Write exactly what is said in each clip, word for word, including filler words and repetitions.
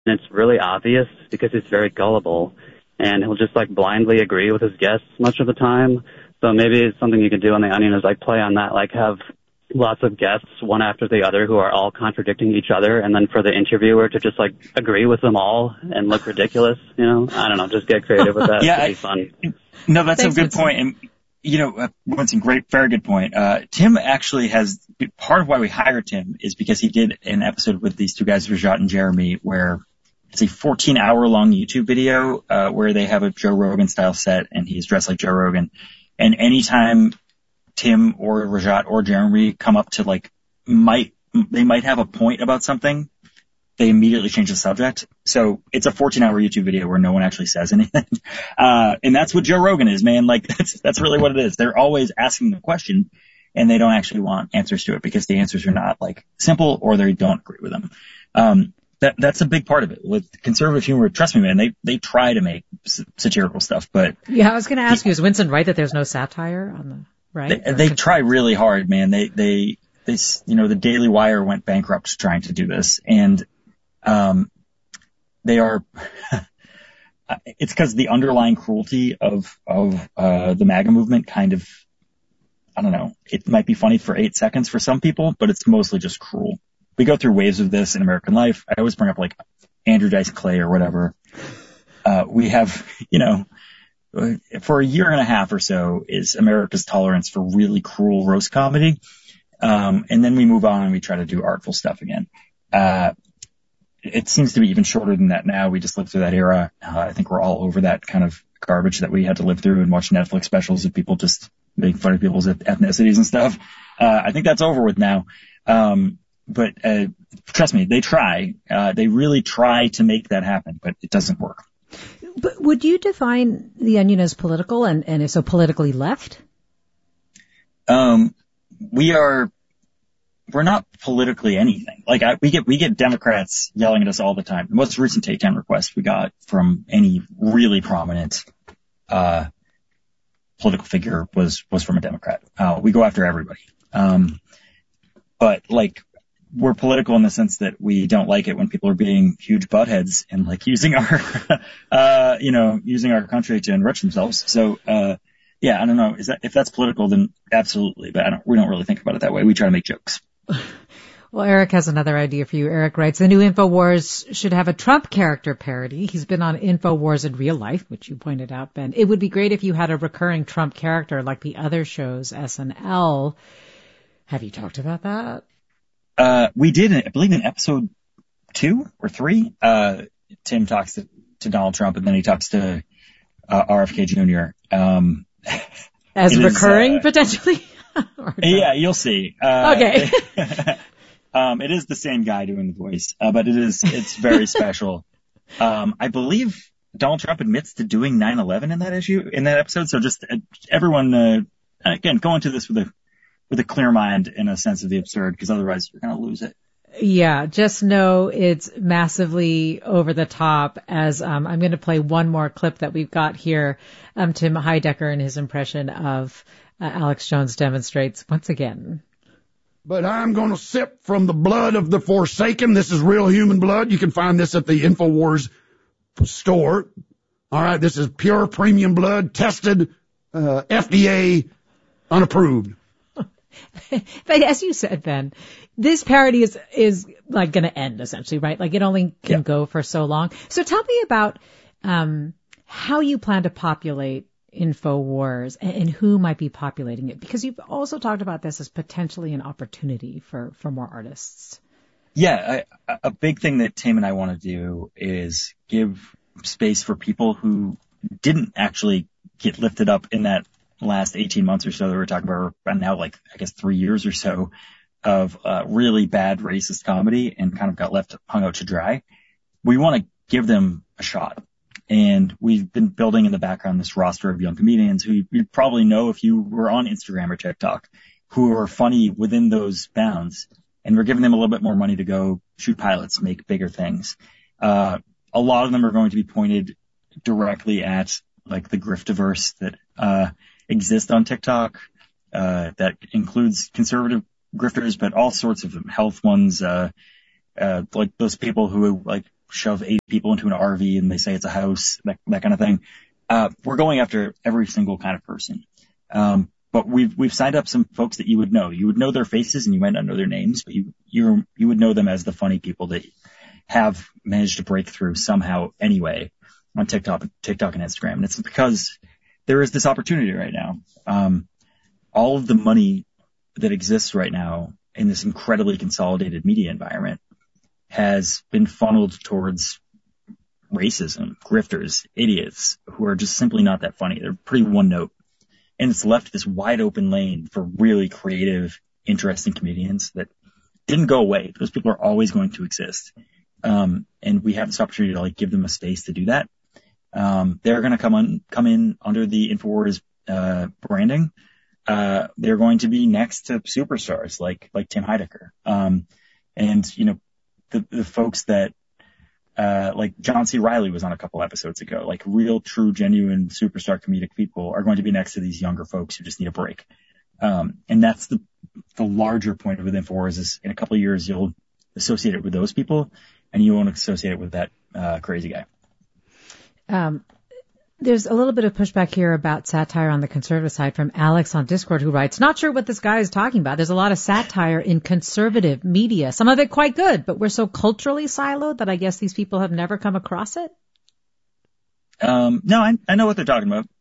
and it's really obvious because he's very gullible, and he'll just like blindly agree with his guests much of the time. So maybe it's something you could do on The Onion is like play on that, like have lots of guests, one after the other, who are all contradicting each other, and then for the interviewer to just like agree with them all and look ridiculous, you know? I don't know, just get creative with that. Yeah, It'd be fun. No, that's Thanks, a good Winston. point. And, you know, uh, Winston, great, very good point. Uh, Tim actually has, part of why we hired Tim is because he did an episode with these two guys, Rajat and Jeremy, where it's a fourteen hour long YouTube video, uh, where they have a Joe Rogan style set and he's dressed like Joe Rogan. And anytime Tim or Rajat or Jeremy come up to like, might, they might have a point about something, they immediately change the subject. So it's a fourteen hour YouTube video where no one actually says anything. Uh, and that's what Joe Rogan is, man. Like that's, that's really what it is. They're always asking the question and they don't actually want answers to it because the answers are not like simple or they don't agree with them. Um, that, that's a big part of it with conservative humor. Trust me, man, they, they try to make s- satirical stuff, but Yeah, I was going to ask you, is Winston right that there's no satire on the, right? they, they try really hard, man. They, they, they, you know, the Daily Wire went bankrupt trying to do this and, um, they are, it's because the underlying cruelty of, of, uh, the MAGA movement kind of, I don't know, it might be funny for eight seconds for some people, but it's mostly just cruel. We go through waves of this in American life. I always bring up like Andrew Dice Clay or whatever. Uh, we have, you know, for a year and a half or so is America's tolerance for really cruel roast comedy. Um, and then we move on and we try to do artful stuff again. Uh, it seems to be even shorter than that now. We just lived through that era. Uh, I think we're all over that kind of garbage that we had to live through and watch Netflix specials of people just making fun of people's ethnicities and stuff. Uh, I think that's over with now. Um, but, uh, trust me, they try, uh, they really try to make that happen, but it doesn't work. But would you define The Onion as political and, and if so politically left? Um, we are, we're not politically anything. Like I, we get, we get Democrats yelling at us all the time. The most recent takedown request we got from any really prominent, uh, political figure was, was from a Democrat. Uh, we go after everybody. Um, but like, we're political in the sense that we don't like it when people are being huge buttheads and like using our, uh, you know, using our country to enrich themselves. So, uh, yeah, I don't know. Is that, if that's political, then absolutely. But I don't, we don't really think about it that way. We try to make jokes. Well, Eric has another idea for you. Eric writes, the new InfoWars should have a Trump character parody. He's been on InfoWars in real life, which you pointed out, Ben. It would be great if you had a recurring Trump character like the other shows, S N L. Have you talked about that? Uh, we did, I believe in episode two or three, uh, Tim talks to, to Donald Trump and then he talks to, uh, R F K Junior Um, As recurring is, uh, potentially? Yeah, you'll see. Uh, okay. um, it is the same guy doing the voice, uh, but it is, it's very special. Um, I believe Donald Trump admits to doing nine eleven in that issue, in that episode. So just uh, everyone, uh, again, go into this with a, with a clear mind and a sense of the absurd, because otherwise you're going to lose it. Yeah, just know it's massively over the top as, um, I'm going to play one more clip that we've got here. Um, Tim Heidecker and his impression of uh, Alex Jones demonstrates once again. But I'm going to sip from the blood of the Forsaken. This is real human blood. You can find this at the InfoWars store. All right. This is pure premium blood, tested, uh, F D A unapproved. But as you said, Ben, this parody is, is like going to end essentially, right? Like it only can yeah. go for so long. So tell me about, um, how you plan to populate InfoWars and, and who might be populating it, because you've also talked about this as potentially an opportunity for, for more artists. Yeah. I, a big thing that Tim and I want to do is give space for people who didn't actually get lifted up in that last eighteen months or so that we're talking about, or now like, I guess three years or so of uh, really bad racist comedy and kind of got left hung out to dry. We want to give them a shot. And we've been building in the background this roster of young comedians who you probably know if you were on Instagram or TikTok, who are funny within those bounds. And we're giving them a little bit more money to go shoot pilots, make bigger things. Uh, a lot of them are going to be pointed directly at like the griftiverse that, uh, exist on TikTok, uh, that includes conservative grifters, but all sorts of them, health ones, uh, uh, like those people who like shove eight people into an R V and they say it's a house, that, that kind of thing. Uh, we're going after every single kind of person. Um, but we've, we've signed up some folks that you would know. You would know their faces and you might not know their names, but you, you, you would know them as the funny people that have managed to break through somehow anyway on TikTok, TikTok and Instagram. And it's because there is this opportunity right now. Um, all of the money that exists right now in this incredibly consolidated media environment has been funneled towards racism, grifters, idiots who are just simply not that funny. They're pretty one note. And it's left this wide open lane for really creative, interesting comedians that didn't go away. Those people are always going to exist. Um, and we have this opportunity to like give them a space to do that. Um, they're going to come on, come in under the InfoWars, uh, branding. Uh, they're going to be next to superstars like, like Tim Heidecker. Um, and, you know, the, the folks that, uh, like John C. Reilly was on a couple episodes ago, like real, true, genuine superstar comedic people are going to be next to these younger folks who just need a break. Um, and that's the, the larger point of InfoWars is in a couple of years, you'll associate it with those people and you won't associate it with that, uh, crazy guy. Um, There's a little bit of pushback here about satire on the conservative side from Alex on Discord, who writes, not sure what this guy is talking about. There's a lot of satire in conservative media, some of it quite good, but we're so culturally siloed that I guess these people have never come across it. Um, no, I, I know what they're talking about.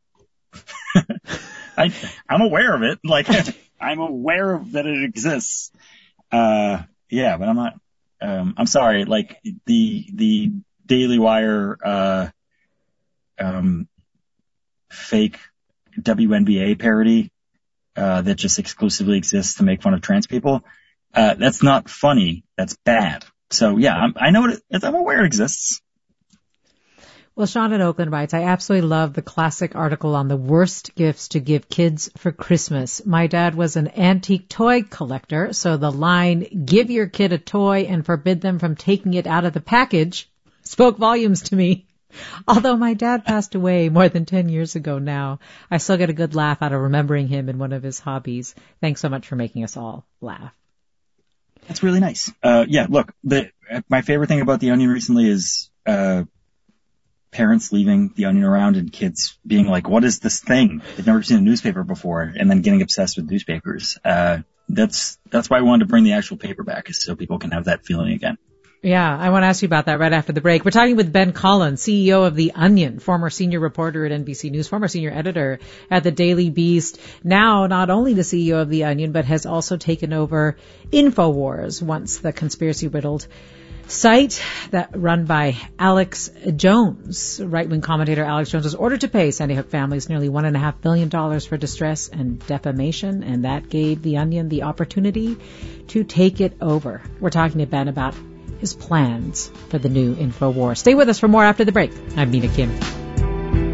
I, I'm aware of it. Like, I'm aware of that it exists. Uh, yeah, but I'm not, um, I'm sorry. Like the, the Daily Wire, uh, um, fake W N B A parody, uh, that just exclusively exists to make fun of trans people. Uh, that's not funny. That's bad. So yeah, I'm, I know it, I'm aware it exists. Well, Sean in Oakland writes, I absolutely love the classic article on the worst gifts to give kids for Christmas. My dad was an antique toy collector, so the line, give your kid a toy and forbid them from taking it out of the package, spoke volumes to me. Although my dad passed away more than ten years ago now, I still get a good laugh out of remembering him in one of his hobbies. Thanks so much for making us all laugh. That's really nice. Uh, yeah, look, the, my favorite thing about The Onion recently is, uh, parents leaving The Onion around and kids being like, what is this thing? They've never seen a newspaper before, and then getting obsessed with newspapers. Uh, that's, that's why I wanted to bring the actual paper back, is so people can have that feeling again. Yeah, I want to ask you about that right after the break. We're talking with Ben Collins, C E O of The Onion, former senior reporter at N B C News, former senior editor at the Daily Beast, now not only the C E O of The Onion, but has also taken over InfoWars, once the conspiracy-riddled site that run by Alex Jones. Right-wing commentator Alex Jones was ordered to pay Sandy Hook families nearly one and a half billion dollars for distress and defamation, and that gave The Onion the opportunity to take it over. We're talking to Ben about his plans for the new InfoWars. Stay with us for more after the break. I'm Mina Kim.